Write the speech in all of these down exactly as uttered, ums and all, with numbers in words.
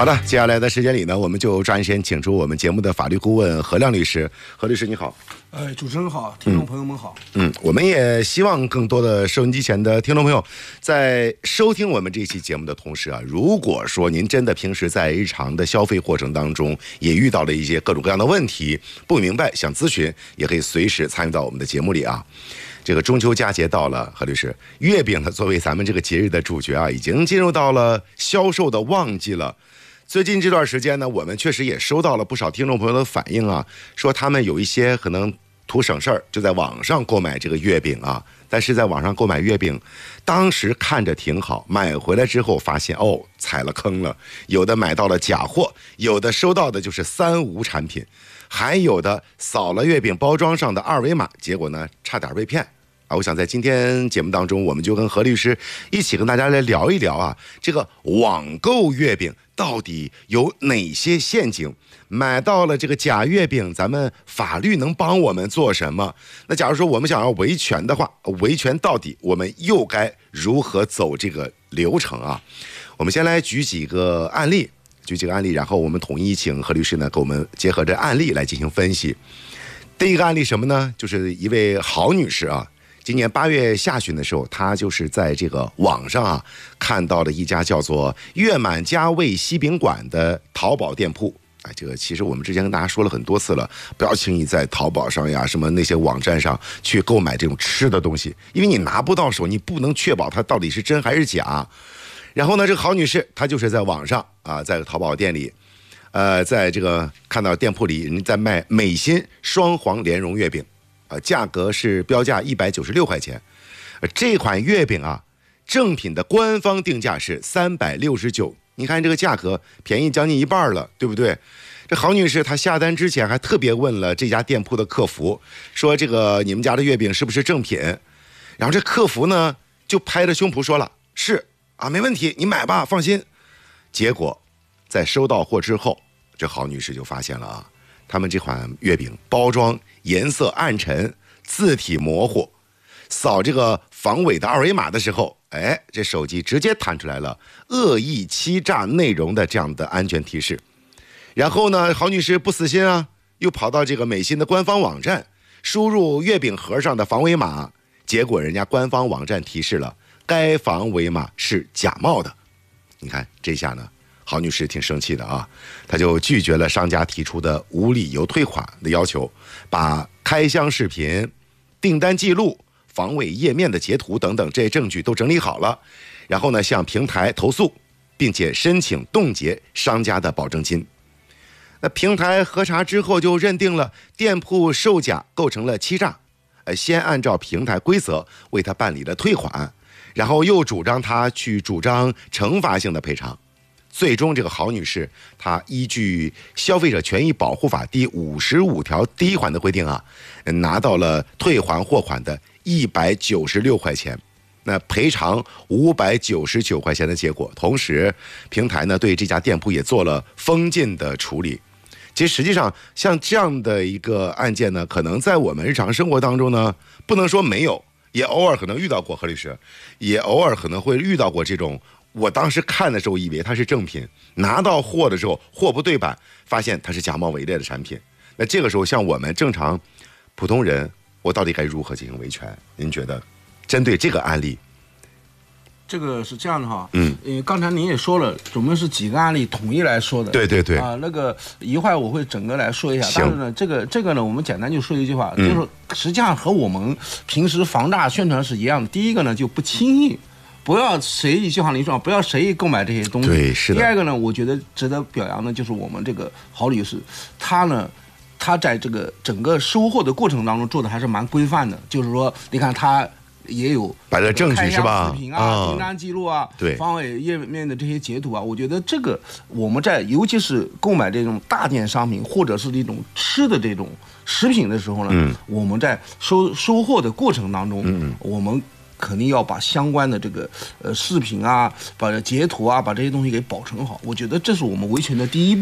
好的，接下来的时间里呢，我们就抓紧时间请出我们节目的法律顾问何亮律师。何律师你好。 呃，主持人好，听众朋友们好。 嗯，我们也希望更多的收音机前的听众朋友，在收听我们这期节目的同时啊，如果说您真的平时在日常的消费过程当中也遇到了一些各种各样的问题，不明白想咨询，也可以随时参与到我们的节目里啊。这个中秋佳节到了，何律师，月饼呢作为咱们这个节日的主角啊，已经进入到了销售的旺季了。最近这段时间呢，我们确实也收到了不少听众朋友的反映啊，说他们有一些可能图省事儿，就在网上购买这个月饼啊。但是在网上购买月饼，当时看着挺好，买回来之后发现哦，踩了坑了。有的买到了假货，有的收到的就是三无产品，还有的扫了月饼包装上的二维码，结果呢差点被骗。啊，我想在今天节目当中，我们就跟何律师一起跟大家来聊一聊啊，这个网购月饼到底有哪些陷阱？买到了这个假月饼，咱们法律能帮我们做什么？那假如说我们想要维权的话，维权到底我们又该如何走这个流程啊？我们先来举几个案例，举几个案例，然后我们统一请何律师呢，给我们结合着案例来进行分析。第一个案例什么呢？就是一位郝女士啊。今年八月下旬的时候，他就是在这个网上啊看到了一家叫做月满家味西饼馆的淘宝店铺。哎，这个其实我们之前跟大家说了很多次了，不要轻易在淘宝上呀、什么那些网站上去购买这种吃的东西，因为你拿不到手，你不能确保它到底是真还是假。然后呢，这个郝女士她就是在网上啊，在淘宝店里，呃，在这个看到店铺里人在卖美心双黄莲蓉月饼。呃，价格是标价一百九十六块钱，呃，这款月饼啊，正品的官方定价是三百六十九，你看这个价格便宜将近一半了，对不对？这郝女士她下单之前还特别问了这家店铺的客服，说这个你们家的月饼是不是正品？然后这客服呢就拍着胸脯说了，是啊，没问题，你买吧，放心。结果在收到货之后，这郝女士就发现了啊。他们这款月饼包装颜色暗沉，字体模糊，扫这个防伪的二维码的时候，哎，这手机直接弹出来了恶意欺诈内容的这样的安全提示。然后呢，郝女士不死心啊，又跑到这个美心的官方网站，输入月饼盒上的防伪码，结果人家官方网站提示了该防伪码是假冒的。你看这下呢，郝女士挺生气的啊，她就拒绝了商家提出的无理由退款的要求，把开箱视频、订单记录、防伪页面的截图等等这些证据都整理好了，然后呢向平台投诉，并且申请冻结商家的保证金。那平台核查之后就认定了店铺售假构成了欺诈，呃，先按照平台规则为他办理了退款，然后又主张他去主张惩罚性的赔偿。最终，这个郝女士她依据《消费者权益保护法》第五十五条第一款的规定啊，拿到了退还货款的一百九十六块钱，那赔偿五百九十九块钱的结果。同时，平台呢对这家店铺也做了封禁的处理。其实实际上，像这样的一个案件呢，可能在我们日常生活当中呢，不能说没有，也偶尔可能遇到过。何律师也偶尔可能会遇到过这种。我当时看的时候以为它是正品，拿到货的时候货不对版，发现它是假冒伪劣的产品。那这个时候像我们正常普通人，我到底该如何进行维权？您觉得针对这个案例？ 这个是这样的哈， 嗯， 因为刚才您也说了，总共是几个案例统一来说的， 对对对， 啊，那个一会儿我会整个来说一下，但是呢，这个这个呢，我们简单就说一句话，嗯、就是实际上和我们平时防诈宣传是一样的。第一个呢，就不轻易。不要随意，就像您说，不要随意购买这些东西。 对，是的。 第二个呢，我觉得值得表扬的就是我们这个郝女士，她呢，她在这个整个收货的过程当中做的还是蛮规范的。就是说，你看她也有摆了证据是吧？ 视频啊、订单记录啊、 对， 防伪页面的这些截图啊，我觉得这个我们在尤其是购买这种大件商品或者是这种吃的这种食品的时候呢，嗯，我们在收收货的过程当中，嗯，我们。肯定要把相关的这个呃视频啊，把截图啊，把这些东西给保存好。我觉得这是我们维权的第一步。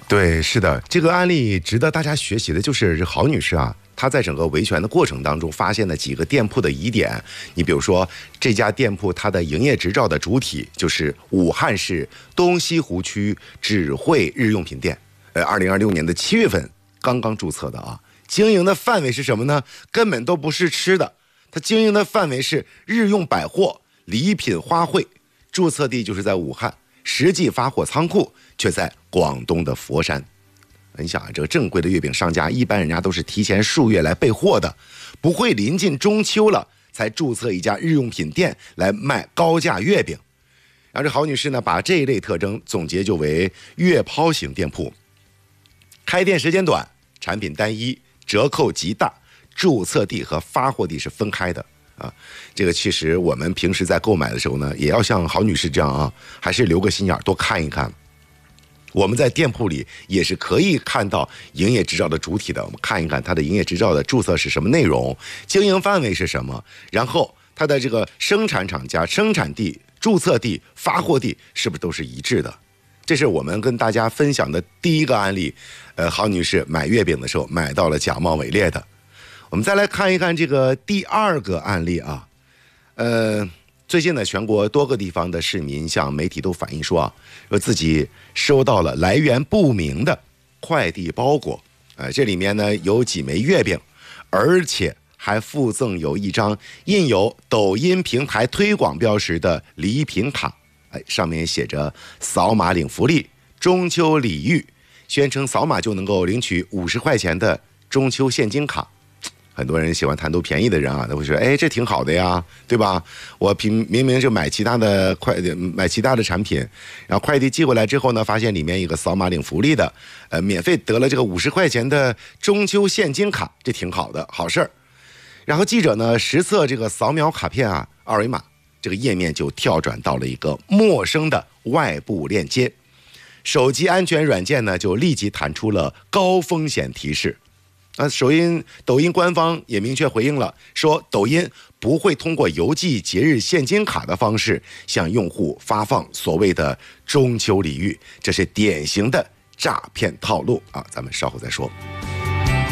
对，是的，这个案例值得大家学习的就是郝女士啊，她在整个维权的过程当中发现了几个店铺的疑点。你比如说，这家店铺它的营业执照的主体就是武汉市东西湖区芷惠日用品店，呃，二零二六年的七月份刚刚注册的啊。经营的范围是什么呢？根本都不是吃的，它经营的范围是日用百货、礼品花卉，注册地就是在武汉，实际发货仓库却在广东的佛山。你想啊，这个正规的月饼商家一般人家都是提前数月来备货的，不会临近中秋了才注册一家日用品店来卖高价月饼。然后这郝女士呢，把这一类特征总结就为月抛型店铺，开店时间短，产品单一，折扣极大，注册地和发货地是分开的啊。这个其实我们平时在购买的时候呢，也要像郝女士这样啊，还是留个心眼多看一看。我们在店铺里也是可以看到营业执照的主体的，我们看一看它的营业执照的注册是什么内容，经营范围是什么，然后它的这个生产厂家、生产地、注册地、发货地是不是都是一致的。这是我们跟大家分享的第一个案例，呃，郝女士买月饼的时候买到了假冒伪劣的。我们再来看一看这个第二个案例啊，呃，最近呢，全国多个地方的市民向媒体都反映说啊，说自己收到了来源不明的快递包裹，呃，这里面呢有几枚月饼，而且还附赠有一张印有抖音平台推广标识的礼品卡。哎，上面写着扫码领福利、中秋礼遇，宣称扫码就能够领取五十块钱的中秋现金卡。很多人喜欢贪图便宜的人啊，他会说，哎，这挺好的呀，对吧？我平明明就买其他的快买其他的产品，然后快递寄过来之后呢，发现里面一个扫码领福利的，呃，免费得了这个五十块钱的中秋现金卡，这挺好的，好事儿。然后记者呢实测这个扫描卡片啊，二维码。这个页面就跳转到了一个陌生的外部链接，手机安全软件呢就立即弹出了高风险提示。那首音抖音官方也明确回应了，说抖音不会通过邮寄节日现金卡的方式向用户发放所谓的中秋礼遇，这是典型的诈骗套路啊！咱们稍后再说。